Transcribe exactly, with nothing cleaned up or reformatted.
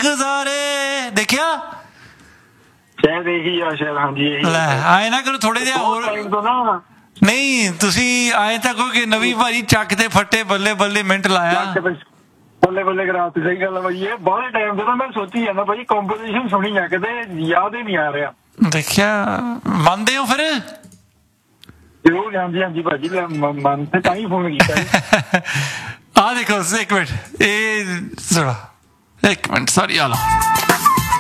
ਗੁਜ਼ਾਰੇ ਦੇਖਿਆ ਸ਼ਾਇਦ ਇਹੀ ਆ ਸ਼ਾਇਦ ਹਾਂਜੀ ਇਹੀ ਲੈ ਆਏ ਨਾ ਕਰੋ ਥੋੜੇ ਜਿਹਾ ਹੋਰ ਨਾ ਨਹੀਂ ਤੁਸੀਂ ਆਏ ਤਾਂ ਕਹੋ ਕਿ ਨਵੀਂ ਭਾਜੀ ਚੱਕ ਤੇ ਫੱਟੇ ਬੱਲੇ ਬੱਲੇ ਮਿੰਟ ਲਾਇਆ ਬੱਲੇ ਬੱਲੇ ਕਰਾਤੀ ਸਹੀ ਗੱਲ ਆ ਬਾਈ ਇਹ ਬਾਹਲੇ ਟਾਈਮ ਤੋਂ ਨਾ ਮੈਂ ਸੋਚੀ ਜਾਂਦਾ ਬਾਈ ਕੰਪੋਜੀਸ਼ਨ ਸੁਣੀ ਆ ਕਿਤੇ ਯਾਦ ਹੀ ਨਹੀਂ ਆ ਰਿਹਾ ਦੇਖਿਆ ਮੰਨਦੇ ਹੋ ਫਿਰ ਜ਼ਰੂਰ ਹਾਂਜੀ ਹਾਂਜੀ ਭਾਜੀ ਮਨ ਤੇ ਤਾਂ ਹੀ ਫੋਨ ਕੀਤਾ ਆ ਦੇਖੋ ਇੱਕ ਮਿੰਟ ਇਹ ਸੁਣਾ ਇੱਕ ਮਿੰਟ ਸੌਰੀ ਆ ਲਓ